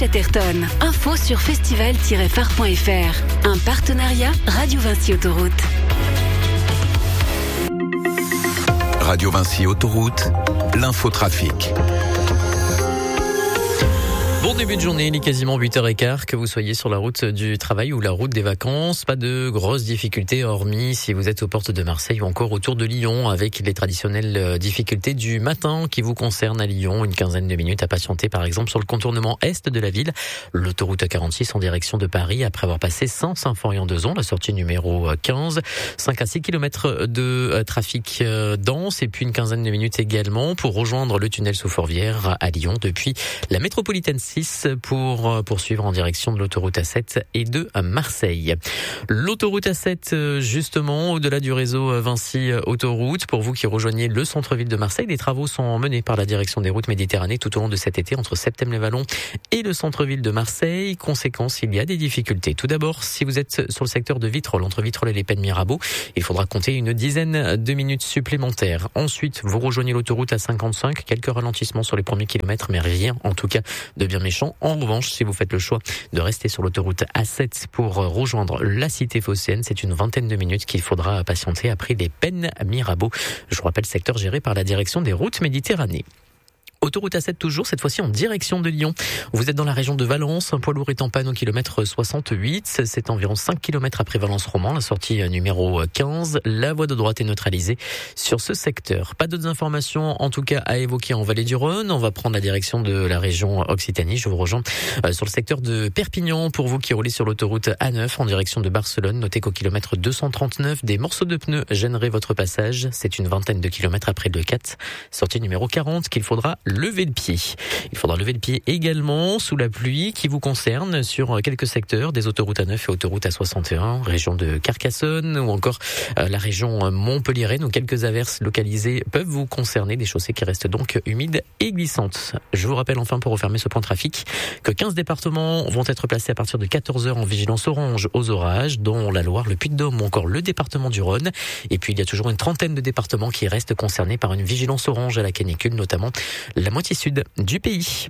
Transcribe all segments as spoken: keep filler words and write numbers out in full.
Chatterton. Info sur festival tiret phare point f r. Un partenariat Radio Vinci Autoroute. Radio Vinci Autoroute, l'infotrafic. Bon début de journée, il est quasiment huit heures quinze, que vous soyez sur la route du travail ou la route des vacances. Pas de grosses difficultés, hormis si vous êtes aux portes de Marseille ou encore autour de Lyon, avec les traditionnelles difficultés du matin qui vous concernent à Lyon. Une quinzaine de minutes à patienter par exemple sur le contournement est de la ville. L'autoroute quarante-six en direction de Paris, après avoir passé Saint-Symphorien-d'Ozon, la sortie numéro quinze. cinq à six kilomètres de trafic dense et puis une quinzaine de minutes également pour rejoindre le tunnel sous Fourvière à Lyon depuis la métropolitaine six pour poursuivre en direction de l'autoroute A sept et de Marseille. L'autoroute A sept, justement, au-delà du réseau Vinci Autoroute, pour vous qui rejoignez le centre-ville de Marseille, des travaux sont menés par la direction des routes Méditerranée tout au long de cet été entre Septèmes-les-Vallons et le centre-ville de Marseille. Conséquence, il y a des difficultés. Tout d'abord, si vous êtes sur le secteur de Vitrolles, entre Vitrolles et les Pennes Mirabeau, il faudra compter une dizaine de minutes supplémentaires. Ensuite, vous rejoignez l'autoroute A cinquante-cinq, quelques ralentissements sur les premiers kilomètres, mais rien, en tout cas, de bien méchant. En revanche, si vous faites le choix de rester sur l'autoroute A sept pour rejoindre la cité phocéenne, c'est une vingtaine de minutes qu'il faudra patienter après les Pennes Mirabeau. Je vous rappelle, secteur géré par la direction des routes Méditerranée. Autoroute A sept toujours, cette fois-ci en direction de Lyon. Vous êtes dans la région de Valence, un poids lourd est en panne au kilomètre soixante-huit. C'est environ cinq kilomètres après Valence-Roman, la sortie numéro quinze. La voie de droite est neutralisée sur ce secteur. Pas d'autres informations, en tout cas, à évoquer en Vallée du Rhône. On va prendre la direction de la région Occitanie. Je vous rejoins sur le secteur de Perpignan. Pour vous qui roulez sur l'autoroute A neuf en direction de Barcelone, notez qu'au kilomètre deux cent trente-neuf, des morceaux de pneus gêneraient votre passage. C'est une vingtaine de kilomètres après le quatre, sortie numéro quarante, qu'il faudra lever le pied. Il faudra lever le pied également sous la pluie qui vous concerne sur quelques secteurs des autoroutes A neuf et autoroutes A soixante et un, région de Carcassonne ou encore la région montpelliéraine où quelques averses localisées peuvent vous concerner, des chaussées qui restent donc humides et glissantes. Je vous rappelle enfin pour refermer ce point de trafic que quinze départements vont être placés à partir de quatorze heures en vigilance orange aux orages, dont la Loire, le Puy-de-Dôme ou encore le département du Rhône. Et puis il y a toujours une trentaine de départements qui restent concernés par une vigilance orange à la canicule, notamment la moitié sud du pays.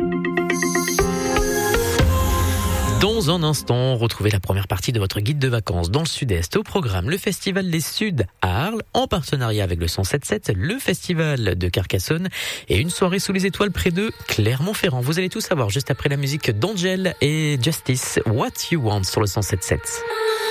Dans un instant, retrouvez la première partie de votre guide de vacances dans le sud-est. Au programme, le festival Les Suds à Arles, en partenariat avec le cent sept sept, le festival de Carcassonne et une soirée sous les étoiles près de Clermont-Ferrand. Vous allez tout savoir juste après la musique d'Angel et Justice, What You Want sur le cent sept sept.